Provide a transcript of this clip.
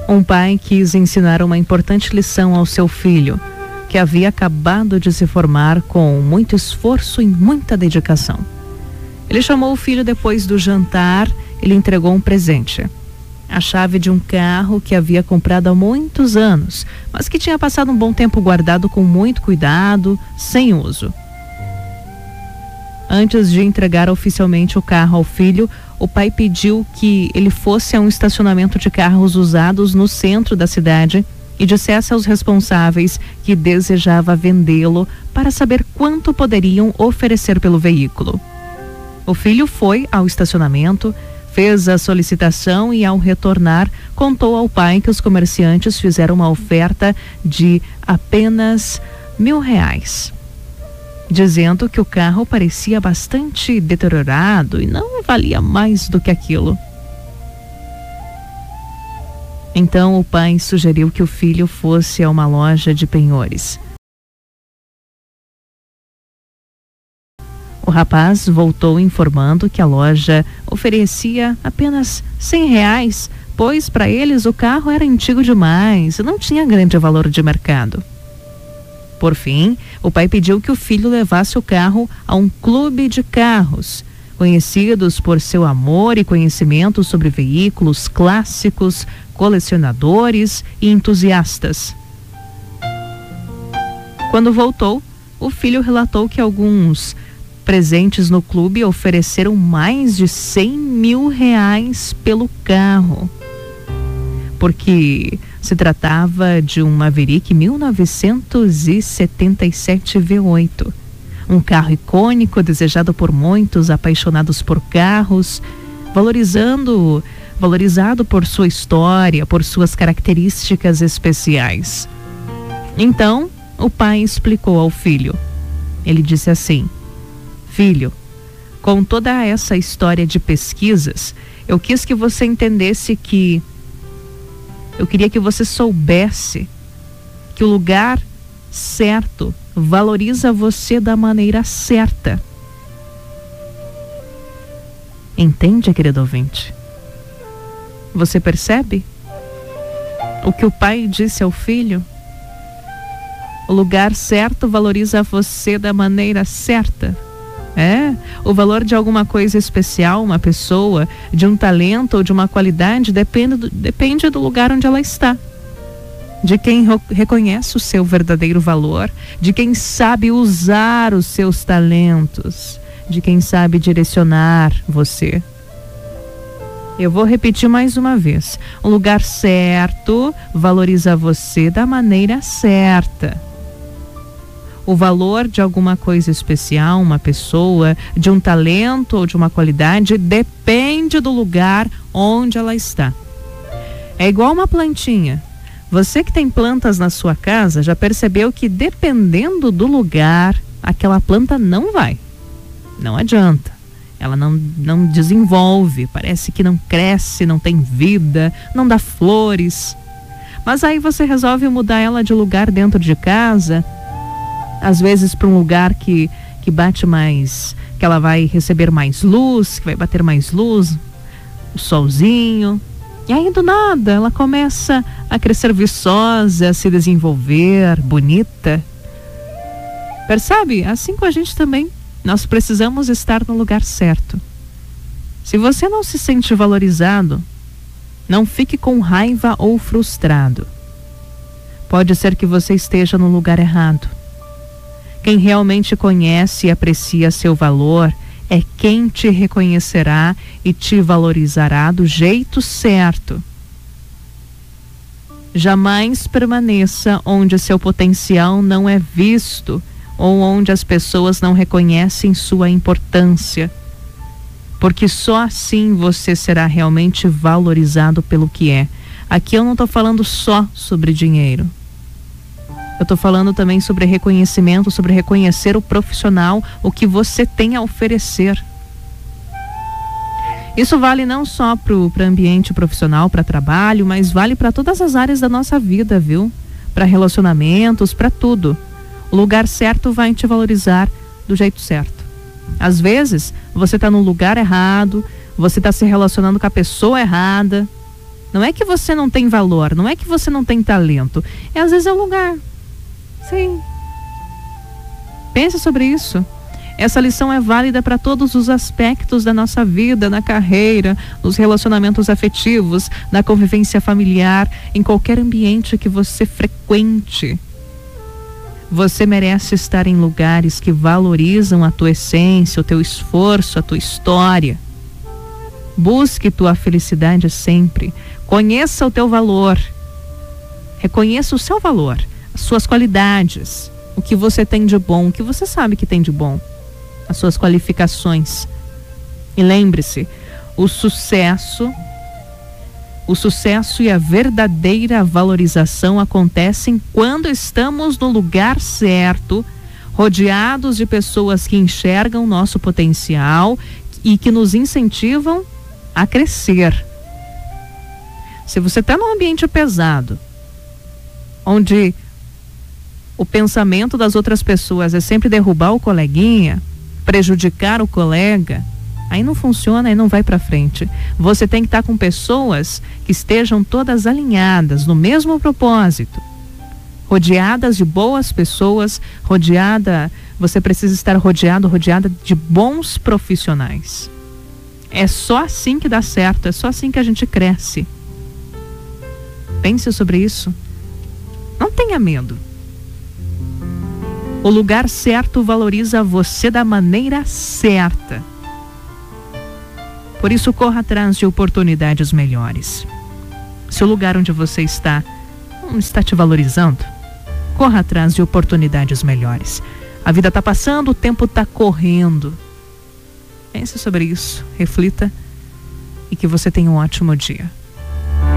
Um pai quis ensinar uma importante lição ao seu filho, que havia acabado de se formar com muito esforço e muita dedicação. Ele chamou o filho depois do jantar e lhe entregou um presente. A chave de um carro que havia comprado há muitos anos, mas que tinha passado um bom tempo guardado com muito cuidado, sem uso. Antes de entregar oficialmente o carro ao filho, o pai pediu que ele fosse a um estacionamento de carros usados no centro da cidade e dissesse aos responsáveis que desejava vendê-lo para saber quanto poderiam oferecer pelo veículo. O filho foi ao estacionamento, fez a solicitação e, ao retornar, contou ao pai que os comerciantes fizeram uma oferta de apenas R$ 1.000, dizendo que o carro parecia bastante deteriorado e não valia mais do que aquilo. Então o pai sugeriu que o filho fosse a uma loja de penhores. O rapaz voltou informando que a loja oferecia apenas R$ 100, pois para eles o carro era antigo demais e não tinha grande valor de mercado. Por fim, o pai pediu que o filho levasse o carro a um clube de carros, conhecidos por seu amor e conhecimento sobre veículos clássicos, colecionadores e entusiastas. Quando voltou, o filho relatou que alguns presentes no clube ofereceram mais de R$ 100.000 pelo carro, porque se tratava de um Maverick 1977 V8, um carro icônico desejado por muitos apaixonados por carros, valorizado por sua história, por suas características especiais. Então, o pai explicou ao filho. Ele disse assim: filho, com toda essa história de pesquisas, eu quis que você entendesse que eu queria que você soubesse que o lugar certo valoriza você da maneira certa. Entende, querido ouvinte? Você percebe o que o pai disse ao filho? O lugar certo valoriza você da maneira certa. O valor de alguma coisa especial, uma pessoa, de um talento ou de uma qualidade depende do lugar onde ela está. De quem reconhece o seu verdadeiro valor, de quem sabe usar os seus talentos, de quem sabe direcionar você. Eu vou repetir mais uma vez. O lugar certo valoriza você da maneira certa. O valor de alguma coisa especial, uma pessoa, de um talento ou de uma qualidade depende do lugar onde ela está. É igual uma plantinha. Você que tem plantas na sua casa já percebeu que dependendo do lugar, aquela planta não vai. Não adianta. Ela não desenvolve, parece que não cresce, não tem vida, não dá flores. Mas aí você resolve mudar ela de lugar dentro de casa, às vezes para um lugar que bate mais, que ela vai receber mais luz, que vai bater mais luz, o solzinho. E aí do nada ela começa a crescer viçosa, a se desenvolver, bonita. Percebe? Assim com a gente também. Nós precisamos estar no lugar certo. Se você não se sente valorizado, não fique com raiva ou frustrado. Pode ser que você esteja no lugar errado. Quem realmente conhece e aprecia seu valor é quem te reconhecerá e te valorizará do jeito certo. Jamais permaneça onde seu potencial não é visto ou onde as pessoas não reconhecem sua importância, porque só assim você será realmente valorizado pelo que é. Aqui eu não estou falando só sobre dinheiro. Eu estou falando também sobre reconhecimento, sobre reconhecer o profissional, o que você tem a oferecer. Isso vale não só para o ambiente profissional, para trabalho, mas vale para todas as áreas da nossa vida, viu? Para relacionamentos, para tudo. O lugar certo vai te valorizar do jeito certo. Às vezes, você está no lugar errado, você está se relacionando com a pessoa errada, Não é que você não tem valor, não é que você não tem talento. Às vezes é o lugar. Sim. Pense sobre isso. Essa lição é válida para todos os aspectos da nossa vida, na carreira, nos relacionamentos afetivos, na convivência familiar, em qualquer ambiente que você frequente. Você merece estar em lugares que valorizam a tua essência, o teu esforço, a tua história. Busque tua felicidade sempre. Conheça o teu valor. Reconheça o seu valor, as suas qualidades, o que você tem de bom, o que você sabe que tem de bom, as suas qualificações. E lembre-se, o sucesso e a verdadeira valorização acontecem quando estamos no lugar certo, rodeados de pessoas que enxergam nosso potencial e que nos incentivam a crescer. Se você está num ambiente pesado, onde o pensamento das outras pessoas é sempre derrubar o coleguinha, prejudicar o colega, aí não funciona, aí não vai para frente. Você tem que estar com pessoas que estejam todas alinhadas no mesmo propósito, rodeadas de boas pessoas, você precisa estar rodeada de bons profissionais. É só assim que dá certo, é só assim que a gente cresce. Pense sobre isso. Não tenha medo. O lugar certo valoriza você da maneira certa. Por isso, corra atrás de oportunidades melhores. Se o lugar onde você está não está te valorizando, corra atrás de oportunidades melhores. A vida está passando, o tempo está correndo. Pense sobre isso, reflita e que você tenha um ótimo dia.